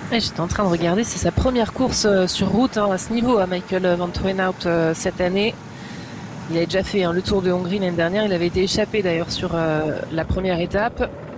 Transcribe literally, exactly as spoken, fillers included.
Ouais, j'étais en train de regarder, c'est sa première course euh, sur route hein, à ce niveau, à Michael Van Torenhout euh, cette année. Il avait déjà fait hein, le Tour de Hongrie l'année dernière. Il avait été échappé d'ailleurs sur euh, la première étape.